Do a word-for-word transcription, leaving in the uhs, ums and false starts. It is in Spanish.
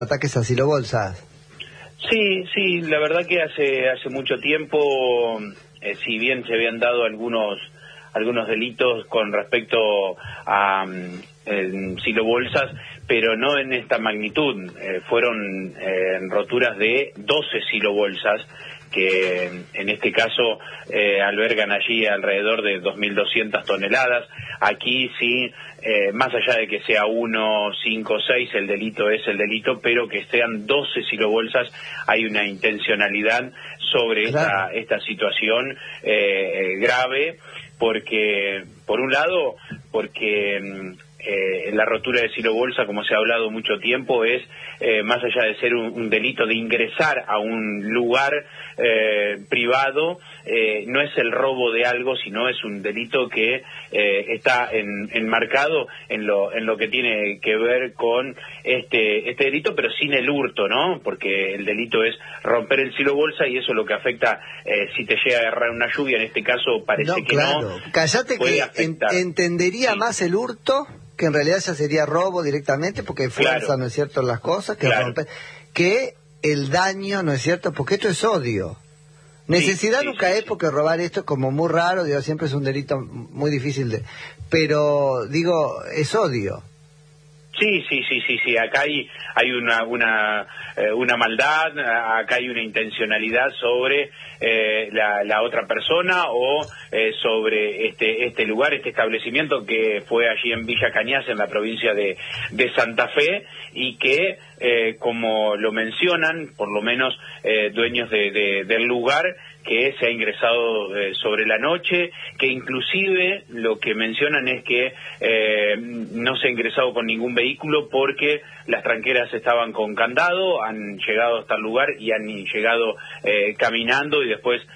Ataques a silobolsas. Sí, sí, la verdad que hace hace mucho tiempo, eh, si bien se habían dado algunos algunos delitos con respecto a um, silobolsas, pero no en esta magnitud. Eh, fueron eh, roturas de doce silobolsas, que en este caso eh, albergan allí alrededor de dos mil doscientas toneladas. Aquí sí, eh, más allá de que sea uno, cinco, seis, el delito es el delito, pero que sean doce silobolsas, hay una intencionalidad sobre Claro. esta, esta situación eh, grave, porque, por un lado, porque eh, la rotura de silobolsa, como se ha hablado mucho tiempo, es, eh, más allá de ser un, un delito de ingresar a un lugar eh, privado, eh, no es el robo de algo, sino es un delito que eh, está en, enmarcado en lo, en lo que tiene que ver con este, este delito, pero sin el hurto, ¿no? Porque el delito es romper el silobolsa y eso es lo que afecta, eh, si te llega a agarrar una lluvia, en este caso parece No, que claro. no. Cállate que en, entendería sí. más el hurto, que en realidad ya sería robo directamente, porque hay fuerza, Claro. ¿no es cierto?, las cosas, que Claro. romper, que el daño, ¿no es cierto?, porque esto es odio. Necesidad sí, nunca sí, es, sí. porque robar esto es como muy raro, digo, siempre es un delito muy difícil de... Pero, digo, es odio. Sí, sí, sí, sí, sí. Acá hay hay una una eh, una maldad, acá hay una intencionalidad sobre eh, la, la otra persona o eh, sobre este este lugar, este establecimiento que fue allí en Villa Cañas, en la provincia de, de Santa Fe, y que, eh, como lo mencionan, por lo menos eh, dueños de, de, del lugar, que se ha ingresado eh, sobre la noche, que inclusive lo que mencionan es que eh, no se ha ingresado con ningún vehículo porque las tranqueras estaban con candado, han llegado hasta el lugar y han llegado eh, caminando y después